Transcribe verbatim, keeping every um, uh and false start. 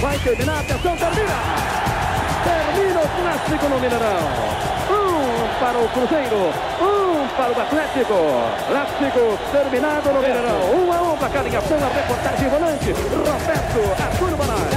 Vai terminar, atenção, termina! Termina o clássico no Mineirão. Um para o Cruzeiro, um para o Atlético. Clássico terminado no Mineirão. Um a um para cada ação, a reportagem volante. Roberto Arthur Bonai.